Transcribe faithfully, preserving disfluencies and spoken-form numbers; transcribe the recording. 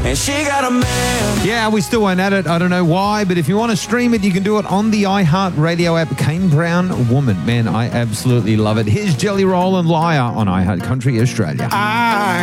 and she got a man. Yeah, we still won't add it. I don't know why, but if you want to stream it, you can do it on the iHeartRadio app. Kane Brown Woman. Man, I absolutely love it. Here's Jelly Roll and Liar on iHeart Country Australia. I